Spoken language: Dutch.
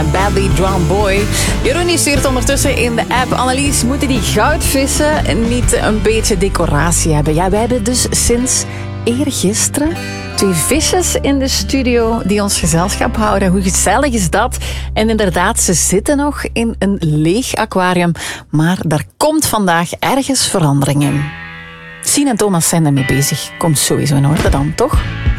Badly Drawn Boy. Jeroen die stuurt ondertussen in de app. Annelies, moeten die goudvissen niet een beetje decoratie hebben? Ja, wij hebben dus sinds eergisteren 2 visjes in de studio die ons gezelschap houden. Hoe gezellig is dat? En inderdaad, ze zitten nog in een leeg aquarium. Maar daar komt vandaag ergens verandering in. Sien en Thomas zijn ermee bezig. Komt sowieso in orde dan, toch?